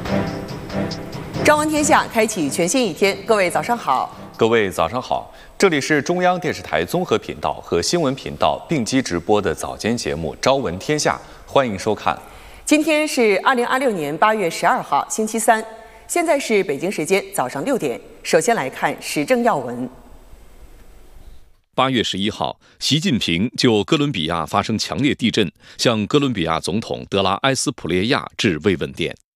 朝闻天下，开启全新一天。各位早上好。 各位早上好，这里是中央电视台综合频道和新闻频道并机直播的早间节目《朝闻天下》，欢迎收看。 今天是2026年8月12号，星期三，现在是北京时间早上6点。首先来看时政要闻。 8月11号，习近平就哥伦比亚发生强烈地震，向哥伦比亚总统德拉埃斯普列亚致慰问电。